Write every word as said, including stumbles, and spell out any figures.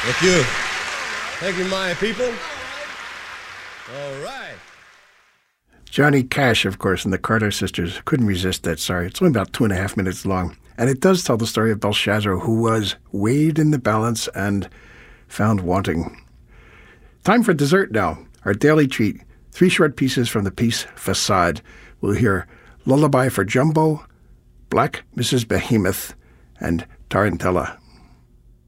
Thank you. Thank you, my people. All right. Johnny Cash, of course, and the Carter sisters couldn't resist that sorry. It's only about two and a half minutes long. And it does tell the story of Belshazzar, who was weighed in the balance and found wanting. Time for dessert now. Our daily treat. Three short pieces from the piece Facade. We'll hear Lullaby for Jumbo, Black Missus Behemoth, and Tarantella.